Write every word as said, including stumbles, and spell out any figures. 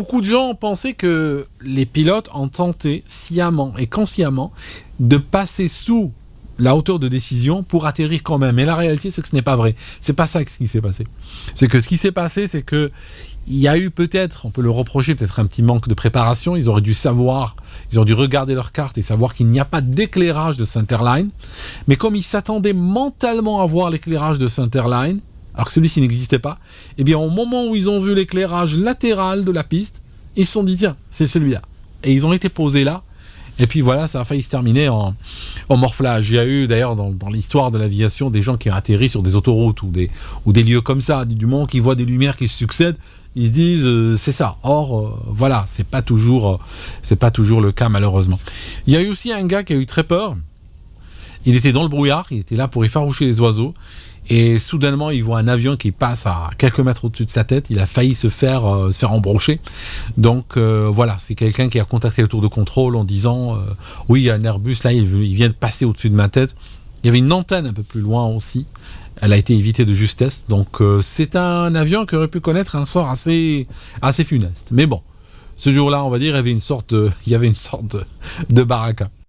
beaucoup de gens pensaient que les pilotes ont tenté sciemment et consciemment de passer sous la hauteur de décision pour atterrir quand même. Mais la réalité, c'est que ce n'est pas vrai. C'est pas ça ce qui s'est passé. C'est que ce qui s'est passé, c'est que il y a eu peut-être, on peut le reprocher, peut-être un petit manque de préparation. Ils auraient dû savoir, ils auraient dû regarder leur carte et savoir qu'il n'y a pas d'éclairage de Centerline. Mais comme ils s'attendaient mentalement à voir l'éclairage de Centerline, alors que celui-ci n'existait pas, eh bien au moment où ils ont vu l'éclairage latéral de la piste, ils se sont dit tiens, c'est celui-là. Et ils ont été posés là. Et puis voilà, ça a failli se terminer en, en morflage. Il y a eu d'ailleurs dans, dans l'histoire de l'aviation des gens qui ont atterri sur des autoroutes ou des, ou des lieux comme ça, du moment qu'ils voient des lumières qui se succèdent, ils se disent euh, c'est ça. Or euh, voilà, c'est pas toujours, euh, c'est pas toujours le cas malheureusement. Il y a eu aussi un gars qui a eu très peur. Il était dans le brouillard, il était là pour effaroucher les oiseaux. Et soudainement, il voit un avion qui passe à quelques mètres au-dessus de sa tête. Il a failli se faire, euh, se faire embrocher. Donc euh, voilà, c'est quelqu'un qui a contacté le tour de contrôle en disant euh, oui, il y a un Airbus là, il, il vient de passer au-dessus de ma tête. Il y avait une antenne un peu plus loin aussi. Elle a été évitée de justesse. Donc euh, c'est un avion qui aurait pu connaître un sort assez, assez funeste. Mais bon, ce jour-là, on va dire, il y avait une sorte de, il y avait une sorte de, de baraka.